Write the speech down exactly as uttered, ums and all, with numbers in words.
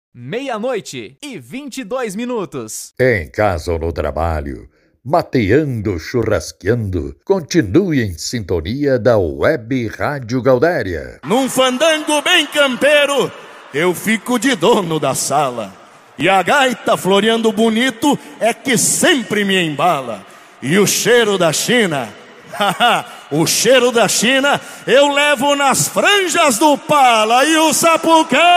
Meia-noite e vinte e dois minutos. Em casa ou no trabalho, mateando, churrasqueando, continue em sintonia da Web Rádio Gaudéria. Num fandango bem campeiro, eu fico de dono da sala. E a gaita floreando bonito é que sempre me embala. E o cheiro da China, o cheiro da China eu levo nas franjas do pala. E o sapucão